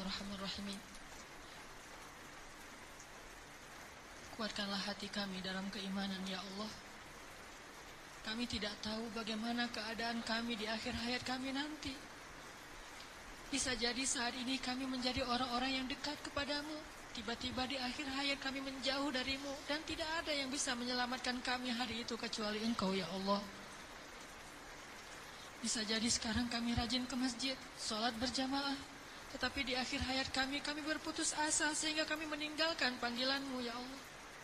arhamar rahimin. Kuatkanlah hati kami dalam keimanan ya Allah. Kami tidak tahu bagaimana keadaan kami di akhir hayat kami nanti. Bisa jadi saat ini kami menjadi orang-orang yang dekat kepadamu. Tiba-tiba di akhir hayat kami menjauh darimu. Dan tidak ada yang bisa menyelamatkan kami hari itu kecuali Engkau ya Allah. Bisa jadi sekarang kami rajin ke masjid, sholat berjamaah. Tetapi di akhir hayat kami berputus asa sehingga kami meninggalkan panggilanmu ya Allah.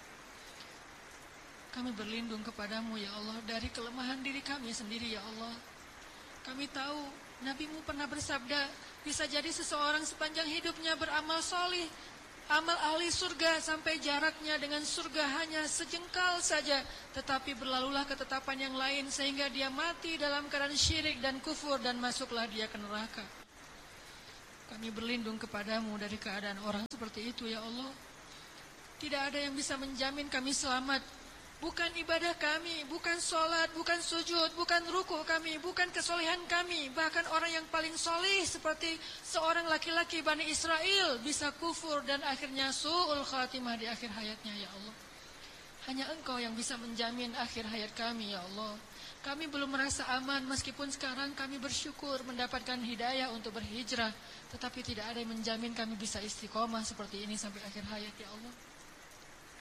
Kami berlindung kepadamu ya Allah dari kelemahan diri kami sendiri ya Allah. Kami tahu Nabi-Mu pernah bersabda, bisa jadi seseorang sepanjang hidupnya beramal solih, amal ahli surga sampai jaraknya dengan surga hanya sejengkal saja, tetapi berlalulah ketetapan yang lain sehingga dia mati dalam keadaan syirik dan kufur dan masuklah dia ke neraka. Kami berlindung kepadamu dari keadaan orang seperti itu ya Allah. Tidak ada yang bisa menjamin kami selamat. Bukan ibadah kami, bukan sholat, bukan sujud, bukan ruku kami, bukan kesolehan kami. Bahkan orang yang paling soleh seperti seorang laki-laki Bani Israel bisa kufur dan akhirnya su'ul khatimah di akhir hayatnya ya Allah. Hanya Engkau yang bisa menjamin akhir hayat kami ya Allah. Kami belum merasa aman meskipun sekarang kami bersyukur mendapatkan hidayah untuk berhijrah. Tetapi tidak ada yang menjamin kami bisa istiqomah seperti ini sampai akhir hayat ya Allah.